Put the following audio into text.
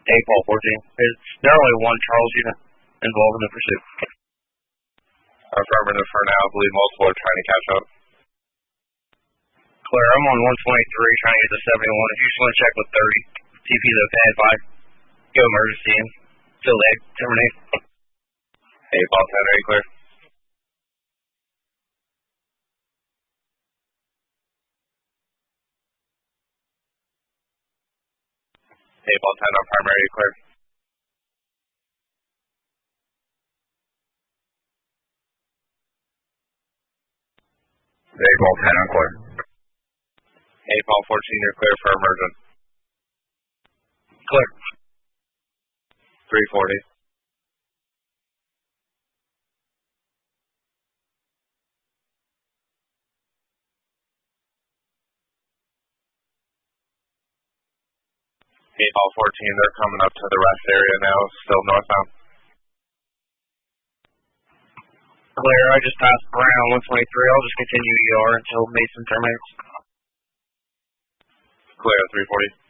Hey, Paul 14. There are only one Charles unit involved in the pursuit. Affirmative for now. I believe multiple are trying to catch up. Claire, I'm on 123 trying to get to 71. If you just want to check with 30, see if he's okay. Bye. Go emergency and fill egg. Terminate. Hey, Paul 10, are you clear? Hey, Paul 10 on primary, are you clear? Hey, Paul 10, I'm clear. Hey, Paul 14, you're clear for emergent. Clear. 340. Hey, Paul 14, they're coming up to the rest area now, still northbound. Clear, I just passed around 123. I'll just continue ER until Mason terminates. Clear, 340.